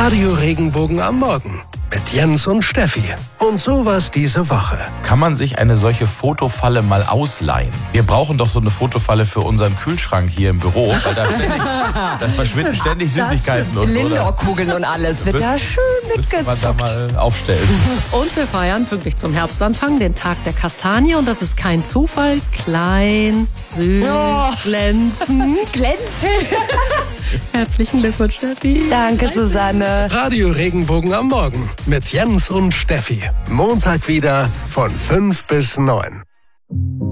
Radio Regenbogen am Morgen mit Jens und Steffi. Und sowas diese Woche. Kann man sich eine solche Fotofalle mal ausleihen? Wir brauchen doch so eine Fotofalle für unseren Kühlschrank hier im Büro, weil da verschwinden ständig Süßigkeiten und so. Lindor-Kugeln und alles. Wird da schön Müsste man da mitgezockt. mal aufstellen. Und wir feiern pünktlich zum Herbstanfang den Tag der Kastanie. Und das ist kein Zufall. Klein, süß, glänzend. Glänzend. Herzlichen Glückwunsch, Steffi. Danke, Susanne. Radio Regenbogen am Morgen mit Jens und Steffi. Montag wieder von 5 bis 9.